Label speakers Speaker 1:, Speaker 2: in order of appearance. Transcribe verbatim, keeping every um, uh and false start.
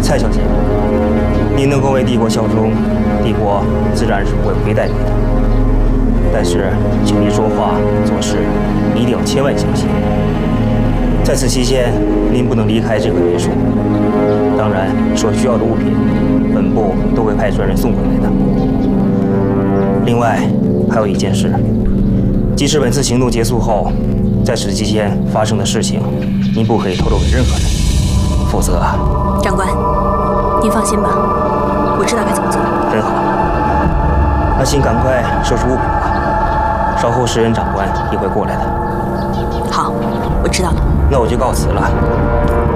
Speaker 1: 蔡小姐，您能够为帝国效忠，帝国自然是不会亏待您的。但是，请您说话做事一定要千万小心。在此期间，您不能离开这个别墅。当然，所需要的物品，本部都会派专人送回来的。另外，还有一件事，即使本次行动结束后，在此期间发生的事情，您不可以透露给任何人，否则……
Speaker 2: 长官，您放心吧，我知道该怎么做。
Speaker 1: 很好，那请赶快收拾物品吧，稍后石人长官也会过来的。
Speaker 2: 好，我知道了。
Speaker 1: 那我就告辞了。